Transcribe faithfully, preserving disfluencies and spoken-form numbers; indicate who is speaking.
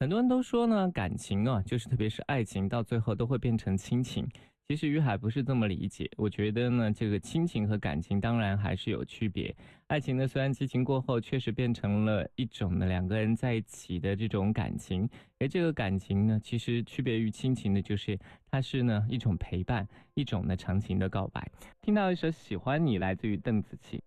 Speaker 1: 很多人都说呢，感情啊，就是特别是爱情，到最后都会变成亲情。其实于海不是这么理解，我觉得呢，这个亲情和感情当然还是有区别。爱情呢，虽然激情过后确实变成了一种呢两个人在一起的这种感情，而这个感情呢，其实区别于亲情的就是它是呢一种陪伴，一种呢长情的告白。听到一首《喜欢你》，来自于邓紫棋。